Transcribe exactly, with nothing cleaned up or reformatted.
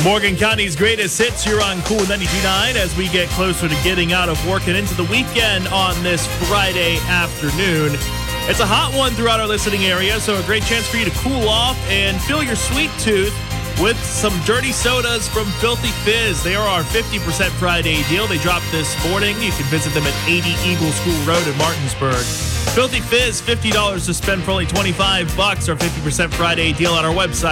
Morgan County's greatest hits, you're on Cool ninety-two point nine as we get closer to getting out of work and into the weekend on this Friday afternoon. It's a hot one throughout our listening area, so a great chance for you to cool off and fill your sweet tooth with some dirty sodas from Filthy Fizz. They are our fifty percent Friday deal. They dropped this morning. You can visit them at eighty Eagle School Road in Martinsburg. Filthy Fizz, fifty dollars to spend for only twenty-five bucks. Our fifty percent Friday deal on our website.